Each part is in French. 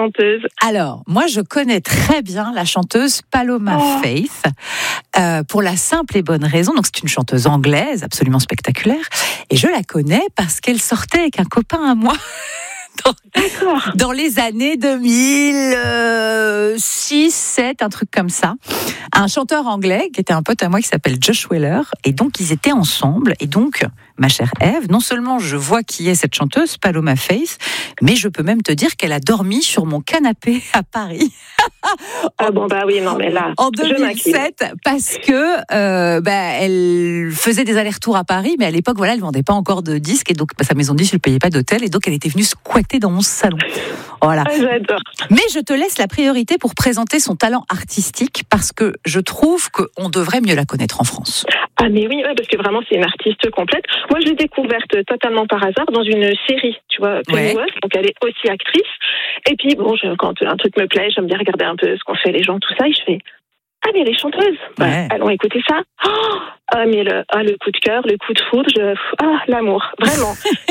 chanteuse? Alors, moi, je connais très bien la chanteuse Paloma Faith, pour la simple et bonne raison. Donc, c'est une chanteuse anglaise, absolument spectaculaire. Et je la connais parce qu'elle sortait avec un copain à moi. Dans les années 2006, 7, un truc comme ça. Un chanteur anglais qui était un pote à moi qui s'appelle Josh Weller. Et donc, ils étaient ensemble. Et donc, ma chère Ève, non seulement je vois qui est cette chanteuse, Paloma Faith, mais je peux même te dire qu'elle a dormi sur mon canapé à Paris. En 2007, parce que elle faisait des allers-retours à Paris, mais à l'époque, elle vendait pas encore de disques, et donc sa maison de disques ne payait pas d'hôtel, et donc elle était venue squatter dans mon salon. Voilà. J'adore. Mais je te laisse la priorité pour présenter son talent artistique, parce que je trouve qu'on devrait mieux la connaître en France. Ah mais oui, parce que vraiment c'est une artiste complète. Moi je l'ai découverte totalement par hasard dans une série, tu vois, Pennyworth, donc elle est aussi actrice. Et puis quand un truc me plaît, j'aime bien regarder un peu ce qu'ont fait les gens, tout ça, et je fais mais elle est chanteuse. Allons écouter ça. Mais le coup de cœur, le coup de foudre, l'amour, vraiment.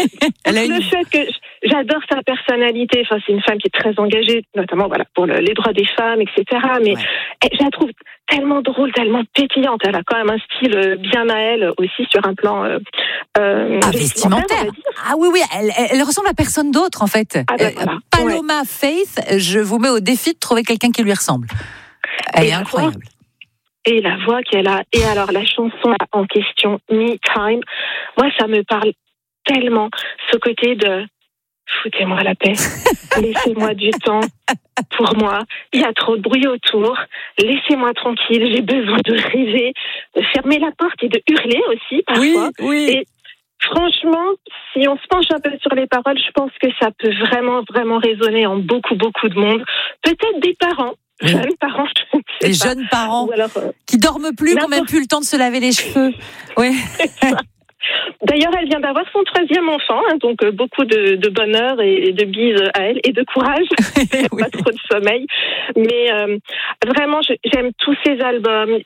Le fait que j'adore sa personnalité, enfin c'est une femme qui est très engagée, notamment pour les droits des femmes, etc. Mais je la trouve tellement drôle, tellement pétillante. Elle a quand même un style bien à elle aussi sur un plan vestimentaire. Ah oui, elle ressemble à personne d'autre en fait. Paloma Faith, je vous mets au défi de trouver quelqu'un qui lui ressemble. Elle est incroyable. Et la voix qu'elle a, et alors la chanson en question, Me Time, moi ça me parle tellement, ce côté de foutez-moi la paix, laissez-moi du temps pour moi, il y a trop de bruit autour, laissez-moi tranquille, j'ai besoin de rêver, de fermer la porte et de hurler aussi parfois. Oui. Et franchement, si on se penche un peu sur les paroles, je pense que ça peut vraiment, vraiment résonner en beaucoup, beaucoup de monde, peut-être des parents. Jeunes parents, les jeunes parents qui dorment plus, qui n'ont même plus le temps de se laver les cheveux. Oui. D'ailleurs, elle vient d'avoir son 13e enfant, donc beaucoup de bonheur et de bises à elle et de courage. Pas trop de sommeil, mais vraiment, j'aime tous ses albums.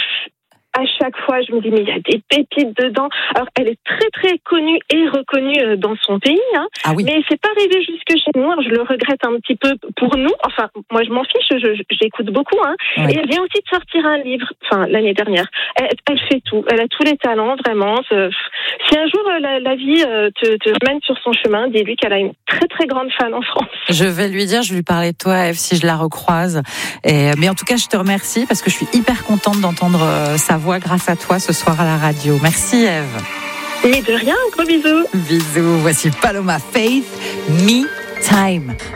À chaque fois, je me dis, mais il y a des pépites dedans. Alors, elle est très, très connue et reconnue dans son pays, mais c'est pas arrivé jusque chez nous. Alors, je le regrette un petit peu pour nous. Enfin, moi, je m'en fiche, j'écoute beaucoup. Et elle vient aussi de sortir un livre, l'année dernière. Elle fait tout. Elle a tous les talents, vraiment. Si un jour, la vie te mène sur son chemin, dis-lui qu'elle a une très, très grande fan en France. Je vais lui dire, je vais lui parler de toi, Ève, si je la recroise. Mais en tout cas, je te remercie parce que je suis hyper contente d'entendre sa voix grâce à toi ce soir à la radio. Merci Ève. Mais de rien, gros bisous. Bisous, voici Paloma Faith, Me Time.